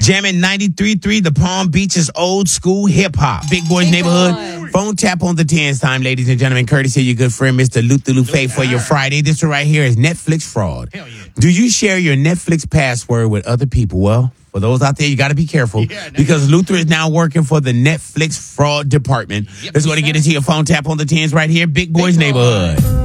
Jamming 93.3, the Palm Beach's old school hip hop. Big Boys Neighborhood. Phone tap on the 10s time, ladies and gentlemen. Courtesy of your good friend, Mr. Luther Lufe for your Friday. This one right here is Netflix fraud. Hell yeah. Do you share your Netflix password with other people? Well, for those out there, you got to be careful because Luther is now working for the Netflix fraud department. Let's go to get into your phone tap on the 10s right here. Big Boys Neighborhood.